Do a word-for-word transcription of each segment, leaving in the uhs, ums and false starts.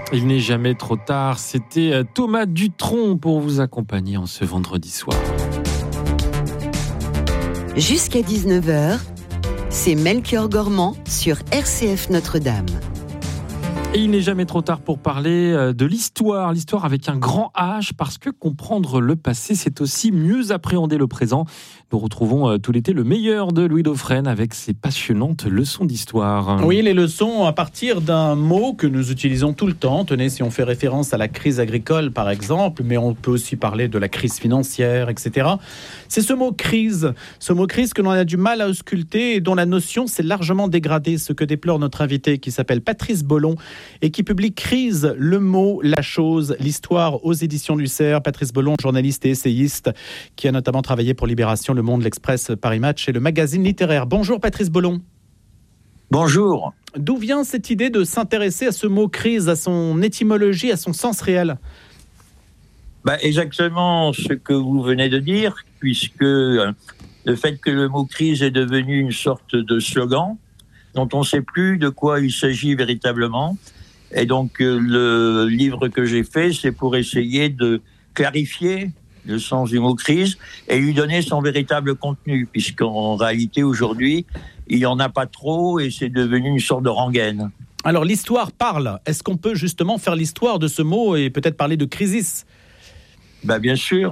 Il n'est jamais trop tard. C'était Thomas Dutronc pour vous accompagner en ce vendredi soir. Jusqu'à dix-neuf heures, c'est Melchior Gormand sur R C F Notre-Dame. Et il n'est jamais trop tard pour parler de l'histoire, l'histoire avec un grand H, parce que comprendre le passé, c'est aussi mieux appréhender le présent. Nous retrouvons tout l'été le meilleur de Louis Dauphren avec ses passionnantes leçons d'histoire. Oui, les leçons à partir d'un mot que nous utilisons tout le temps. Tenez, si on fait référence à la crise agricole, par exemple, mais on peut aussi parler de la crise financière, et cetera. C'est ce mot crise, ce mot crise que l'on a du mal à ausculter et dont la notion s'est largement dégradée, ce que déplore notre invité qui s'appelle Patrice Bollon et qui publie Crise, le mot, la chose, l'histoire aux éditions du Cerf. Patrice Bollon, journaliste et essayiste, qui a notamment travaillé pour Libération, Le Monde, L'Express, Paris Match et le magazine littéraire. Bonjour Patrice Bollon. Bonjour. D'où vient cette idée de s'intéresser à ce mot crise, à son étymologie, à son sens réel ? Bah, exactement ce que vous venez de dire, puisque le fait que le mot crise est devenu une sorte de slogan dont on ne sait plus de quoi il s'agit véritablement. Et donc le livre que j'ai fait, c'est pour essayer de clarifier le sens du mot crise et lui donner son véritable contenu, puisqu'en réalité aujourd'hui, il n'y en a pas trop et c'est devenu une sorte de rengaine. Alors l'histoire parle. Est-ce qu'on peut justement faire l'histoire de ce mot et peut-être parler de crisis ? Bah, bien sûr.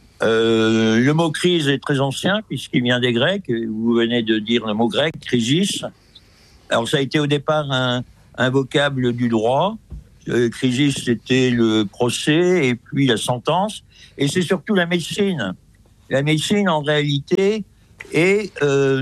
Euh, le mot crise est très ancien puisqu'il vient des Grecs. Vous venez de dire le mot grec, crisis. Alors ça a été au départ un, un vocable du droit. Euh, crisis, c'était le procès et puis la sentence. Et c'est surtout la médecine. La médecine, en réalité, est euh,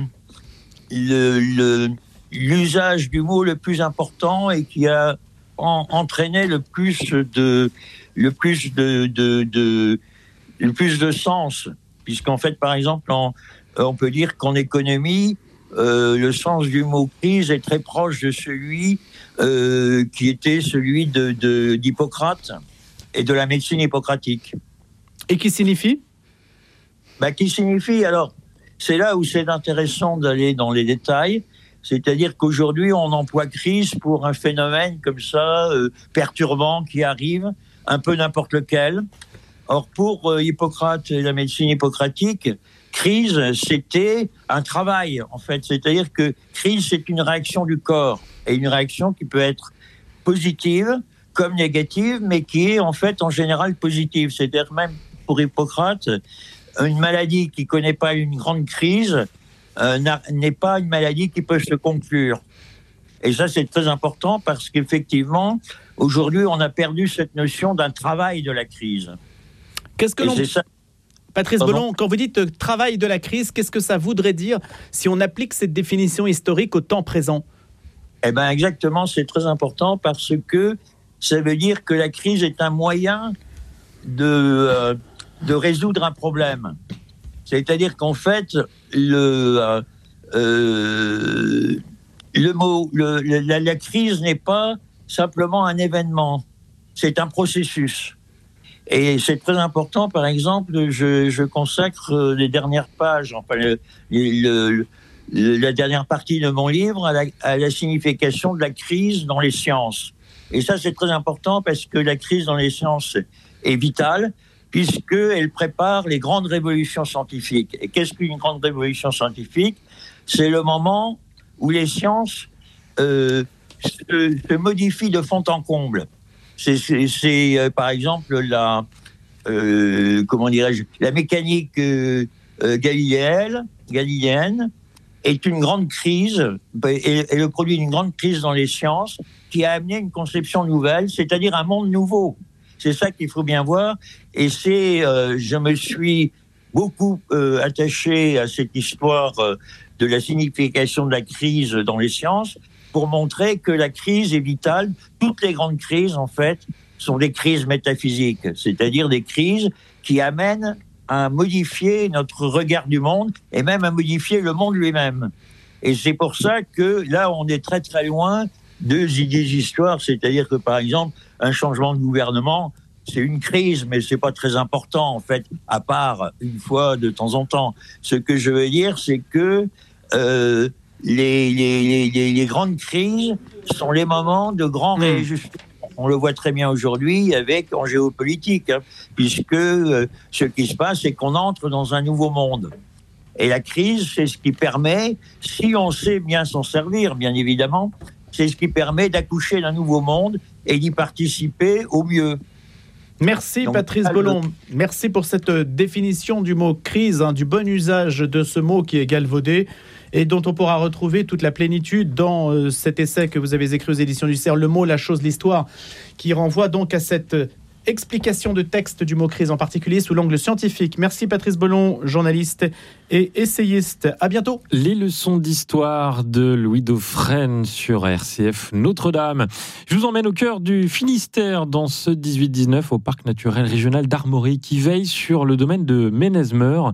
le, le, l'usage du mot le plus important et qui a en, entraîné le plus de, le plus de, de, de, le plus de sens. Puisqu'en fait, par exemple, en, on peut dire qu'en économie, euh, le sens du mot crise est très proche de celui euh, qui était celui de, de, d'Hippocrate et de la médecine hippocratique. Et qui signifie ? Bah, qui signifie, alors, c'est là où c'est intéressant d'aller dans les détails, c'est-à-dire qu'aujourd'hui, on emploie crise pour un phénomène comme ça, euh, perturbant, qui arrive, un peu n'importe lequel. Or, pour euh, Hippocrate et la médecine hippocratique, crise, c'était un travail, en fait. C'est-à-dire que crise, c'est une réaction du corps, et une réaction qui peut être positive comme négative, mais qui est en fait en général positive. C'est-à-dire même pour Hippocrate, une maladie qui ne connaît pas une grande crise euh, n'est pas une maladie qui peut se conclure. Et ça, c'est très important parce qu'effectivement, aujourd'hui, on a perdu cette notion d'un travail de la crise. Qu'est-ce que Et l'on... c'est ça. Patrice Pardon Bollon, quand vous dites euh, travail de la crise, qu'est-ce que ça voudrait dire si on applique cette définition historique au temps présent ? Eh bien, exactement, c'est très important parce que ça veut dire que la crise est un moyen de, euh, de résoudre un problème. C'est-à-dire qu'en fait, le, euh, euh, le mot, le, la, la crise n'est pas simplement un événement, c'est un processus. Et c'est très important, par exemple, je, je consacre les dernières pages, enfin le, le, le, la dernière partie de mon livre à la, à la signification de la crise dans les sciences. Et ça, c'est très important parce que la crise dans les sciences est vitale, puisqu'elle prépare les grandes révolutions scientifiques. Et qu'est-ce qu'une grande révolution scientifique ? C'est le moment où les sciences euh, se, se modifient de fond en comble. C'est, c'est, c'est euh, par exemple la, euh, comment dirais-je, la mécanique euh, euh, galiléenne, galiléenne est une grande crise, est, est le produit d'une grande crise dans les sciences qui a amené une conception nouvelle, c'est-à-dire un monde nouveau. C'est ça qu'il faut bien voir. Et c'est, euh, je me suis beaucoup euh, attaché à cette histoire euh, de la signification de la crise dans les sciences pour montrer que la crise est vitale. Toutes les grandes crises, en fait, sont des crises métaphysiques, c'est-à-dire des crises qui amènent à modifier notre regard du monde et même à modifier le monde lui-même. Et c'est pour ça que là, on est très très loin de idées histoires, c'est-à-dire que par exemple, un changement de gouvernement, c'est une crise, mais c'est pas très important en fait, à part une fois de temps en temps. Ce que je veux dire, c'est que euh, les, les, les, les grandes crises sont les moments de grands mmh. réajustements. On le voit très bien aujourd'hui avec en géopolitique, hein, puisque euh, ce qui se passe, c'est qu'on entre dans un nouveau monde. Et la crise, c'est ce qui permet, si on sait bien s'en servir, bien évidemment, c'est ce qui permet d'accoucher d'un nouveau monde et d'y participer au mieux. Merci Donc, Patrice Bollon. Merci pour cette définition du mot crise, hein, du bon usage de ce mot qui est galvaudé et dont on pourra retrouver toute la plénitude dans euh, cet essai que vous avez écrit aux éditions du Cerf, Le mot, la chose, l'histoire, qui renvoie donc à cette explication de texte du mot crise en particulier sous l'angle scientifique. Merci Patrice Bollon, journaliste et essayiste. À bientôt. Les leçons d'histoire de Louis Dauphren sur R C F Notre-Dame. Je vous emmène au cœur du Finistère dans ce dix-huit dix-neuf au parc naturel régional d'Armorique qui veille sur le domaine de Ménez-Meur,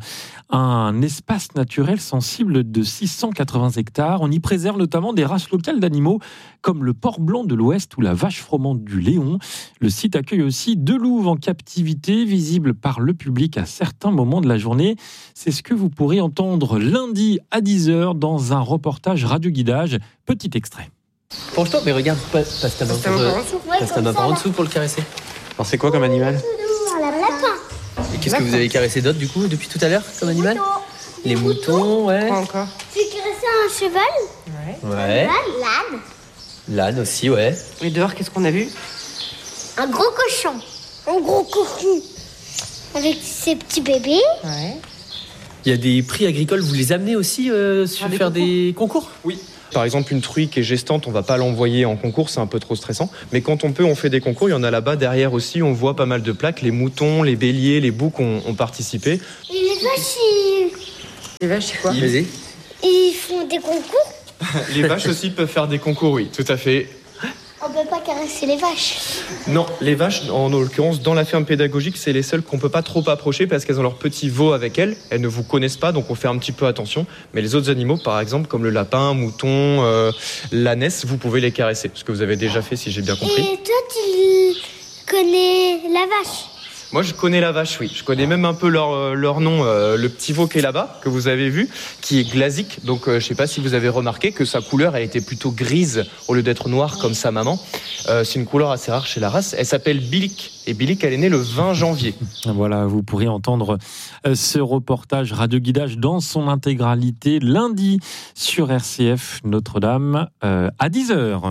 un espace naturel sensible de six cent quatre-vingts hectares. On y préserve notamment des races locales d'animaux comme le porc blanc de l'Ouest ou la vache fromente du Léon. Le site accueille aussi deux louves en captivité, visibles par le public à certains moments de la journée. C'est ce que vous pourrez entendre lundi à dix heures dans un reportage radio-guidage. Petit extrait. Penche-toi, mais regarde, passe, passe ta main, par, euh, passe ta main par en dessous pour le caresser. Alors c'est quoi comme animal? Un lapin. Et qu'est-ce que vous avez caressé d'autre du coup depuis tout à l'heure comme animal? Les moutons, ouais. Quoi encore? J'ai caressé un cheval. Ouais. Ouais. L'âne. L'âne aussi, ouais. Et dehors, qu'est-ce qu'on a vu? Un gros cochon. Un gros cochon. Avec ses petits bébés. Ouais. Il y a des prix agricoles, vous les amenez aussi euh, sur Ah, des faire concours. des concours? Oui. Par exemple, une truie qui est gestante, on va pas l'envoyer en concours, c'est un peu trop stressant. Mais quand on peut, on fait des concours. Il y en a là-bas derrière aussi, on voit pas mal de plaques. Les moutons, les béliers, les boucs ont, ont participé. Et les vaches, ils... Les vaches, c'est quoi? Vas-y. ils font des concours. Les vaches aussi peuvent faire des concours, oui, tout à fait. On peut pas caresser les vaches. Non, les vaches, en l'occurrence, dans la ferme pédagogique, c'est les seules qu'on peut pas trop approcher parce qu'elles ont leur petit veau avec elles. Elles ne vous connaissent pas, donc on fait un petit peu attention. Mais les autres animaux, par exemple, comme le lapin, mouton, euh, l'ânesse, vous pouvez les caresser. Ce que vous avez déjà fait, si j'ai bien compris. Et toi, tu connais la vache? Moi, je connais la vache, oui. Je connais même un peu leur, euh, leur nom, euh, le petit veau qui est là-bas, que vous avez vu, qui est glasique. Donc, euh, je sais pas si vous avez remarqué que sa couleur, elle était plutôt grise au lieu d'être noire comme sa maman. Euh, c'est une couleur assez rare chez la race. Elle s'appelle Bilic. Et Bilic, elle est née le vingt janvier. Voilà, vous pourrez entendre ce reportage radio-guidage dans son intégralité lundi sur R C F Notre-Dame euh, à dix heures.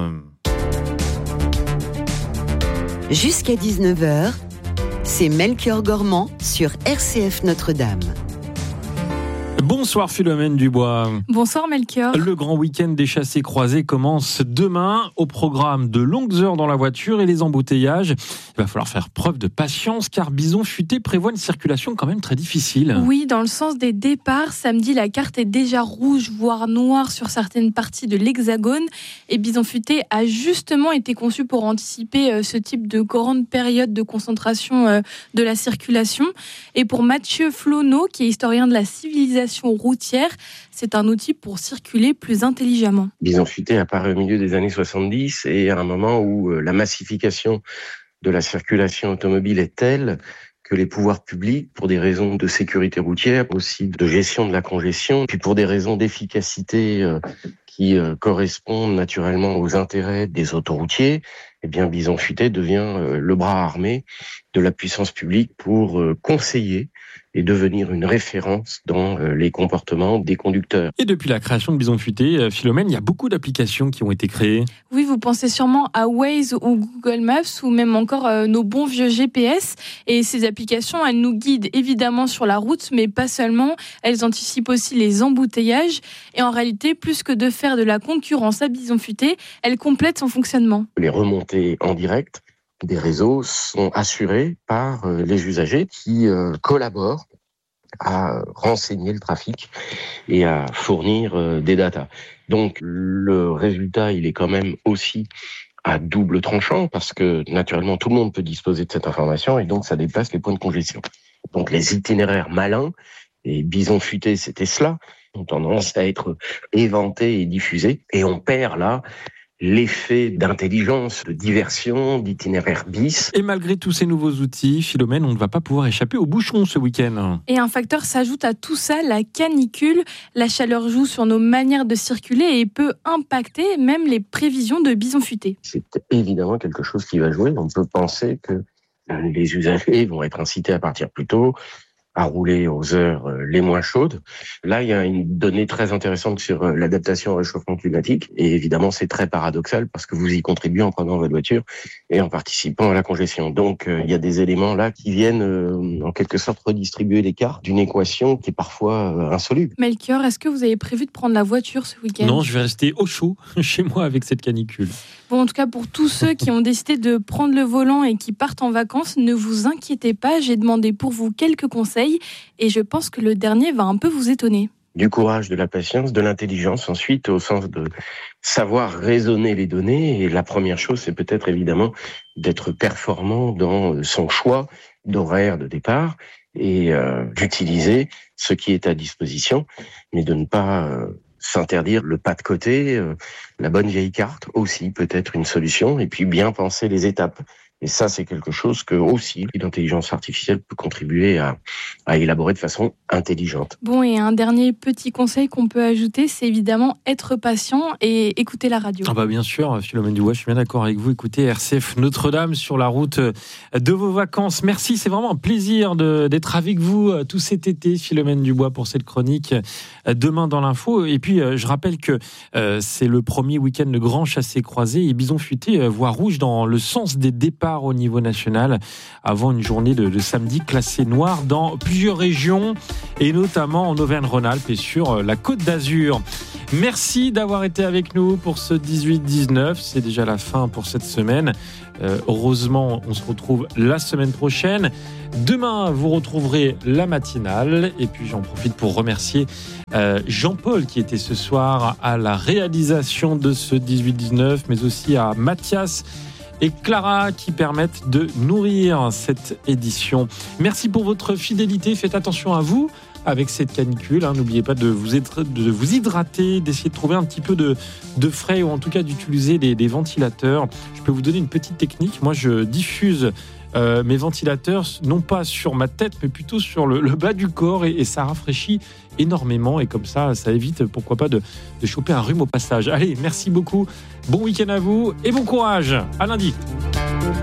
Jusqu'à dix-neuf heures, c'est Melchior Gormand sur R C F Notre-Dame. Bonsoir Philomène Dubois. Bonsoir Melchior. Le grand week-end des chassés croisés commence demain. Au programme, de longues heures dans la voiture et les embouteillages. Il va falloir faire preuve de patience car Bison Futé prévoit une circulation quand même très difficile. Oui, dans le sens des départs, samedi la carte est déjà rouge voire noire sur certaines parties de l'Hexagone et Bison Futé a justement été conçu pour anticiper ce type de grande période de concentration de la circulation. Et pour Mathieu Flonneau, qui est historien de la civilisation routière, c'est un outil pour circuler plus intelligemment. Bison Futé apparaît au milieu des années soixante-dix et à un moment où la massification de la circulation automobile est telle que les pouvoirs publics, pour des raisons de sécurité routière, aussi de gestion de la congestion, puis pour des raisons d'efficacité euh, qui euh, correspondent naturellement aux intérêts des autoroutiers, eh bien Bison Futé devient euh, le bras armé de la puissance publique pour euh, conseiller et devenir une référence dans euh, les comportements des conducteurs. Et depuis la création de Bison Futé, Philomène, il y a beaucoup d'applications qui ont été créées. Oui, vous pensez sûrement à Waze ou Google Maps ou même encore euh, nos bons vieux G P S. Et ces applications, elles nous guident évidemment sur la route, mais pas seulement. Elles anticipent aussi les embouteillages. Et en réalité, plus que de faire de la concurrence à Bison Futé, elles complètent son fonctionnement. Les remontées en direct des réseaux sont assurés par euh, les usagers qui euh, collaborent à renseigner le trafic et à fournir euh, des datas. Donc le résultat, il est quand même aussi à double tranchant parce que naturellement tout le monde peut disposer de cette information et donc ça déplace les points de congestion. Donc les itinéraires malins, et Bison Futé c'était cela, ont tendance à être éventés et diffusés et on perd là l'effet d'intelligence, de diversion, d'itinéraire bis. Et malgré tous ces nouveaux outils, Philomène, on ne va pas pouvoir échapper aux bouchons ce week-end. Et un facteur s'ajoute à tout ça, la canicule. La chaleur joue sur nos manières de circuler et peut impacter même les prévisions de Bison Futé. C'est évidemment quelque chose qui va jouer. On peut penser que les usagers vont être incités à partir plus tôt, à rouler aux heures les moins chaudes. Là, il y a une donnée très intéressante sur l'adaptation au réchauffement climatique. Et évidemment, c'est très paradoxal parce que vous y contribuez en prenant votre voiture et en participant à la congestion. Donc, il y a des éléments là qui viennent en quelque sorte redistribuer l'écart d'une équation qui est parfois insoluble. Melchior, est-ce que vous avez prévu de prendre la voiture ce week-end ? Non, je vais rester au chaud chez moi avec cette canicule. Bon, en tout cas, pour tous ceux qui ont décidé de prendre le volant et qui partent en vacances, ne vous inquiétez pas, j'ai demandé pour vous quelques conseils et je pense que le dernier va un peu vous étonner. Du courage, de la patience, de l'intelligence ensuite, au sens de savoir raisonner les données. Et la première chose, c'est peut-être évidemment d'être performant dans son choix d'horaire de départ et euh, d'utiliser ce qui est à disposition, mais de ne pas... Euh, s'interdire le pas de côté, euh, la bonne vieille carte aussi peut être une solution, et puis bien penser les étapes. Et ça, c'est quelque chose que aussi l'intelligence artificielle peut contribuer à, à élaborer de façon intelligente. Bon, et un dernier petit conseil qu'on peut ajouter, c'est évidemment être patient et écouter la radio. Ah bah bien sûr, Philomène Dubois, je suis bien d'accord avec vous. Écoutez R C F Notre-Dame sur la route de vos vacances. Merci, c'est vraiment un plaisir de, d'être avec vous tout cet été, Philomène Dubois, pour cette chronique Demain dans l'info. Et puis, je rappelle que euh, c'est le premier week-end de grand chassé-croisé et Bison Futé euh, voit rouge dans le sens des départs au niveau national avant une journée de, de samedi classée noire dans plusieurs régions et notamment en Auvergne-Rhône-Alpes et sur la Côte d'Azur. Merci d'avoir été avec nous pour ce dix-huit dix-neuf. C'est déjà la fin pour cette semaine. Euh, heureusement, on se retrouve la semaine prochaine. Demain, vous retrouverez la matinale. Et puis, j'en profite pour remercier euh, Jean-Paul qui était ce soir à la réalisation de ce dix-huit dix-neuf, mais aussi à Mathias et Clara qui permettent de nourrir cette édition. Merci pour votre fidélité. Faites attention à vous avec cette canicule. Hein. N'oubliez pas de vous, être, de vous hydrater, d'essayer de trouver un petit peu de, de frais ou en tout cas d'utiliser des, des ventilateurs. Je peux vous donner une petite technique. Moi, je diffuse euh, mes ventilateurs non pas sur ma tête, mais plutôt sur le, le bas du corps et, et ça rafraîchit énormément et comme ça, ça évite, pourquoi pas, de, de choper un rhume au passage. Allez, merci beaucoup. Bon week-end à vous et bon courage. À lundi.